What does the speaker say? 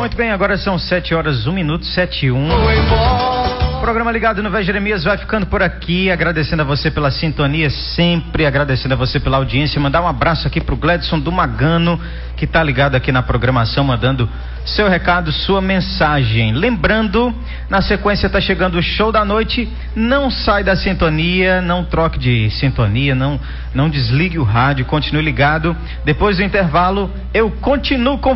Muito bem, agora são 7 horas, 1 minuto, 7 e 1. O programa Ligado no Véi Jeremias vai ficando por aqui, agradecendo a você pela sintonia, sempre agradecendo a você pela audiência. Mandar um abraço aqui pro Gledson do Magano, que tá ligado aqui na programação, mandando seu recado, sua mensagem. Lembrando, na sequência tá chegando o show da noite. Não sai da sintonia, não troque de sintonia, não desligue o rádio, continue ligado. Depois do intervalo, eu continuo com